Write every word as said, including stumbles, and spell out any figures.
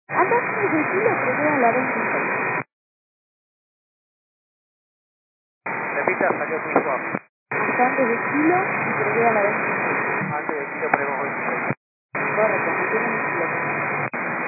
Antes de kilo procede a la veintiséis. Repita, salió muy suave. Hasta antes de kilo y procede a la veintiséis. Antes de kilo ponemos veintiséis.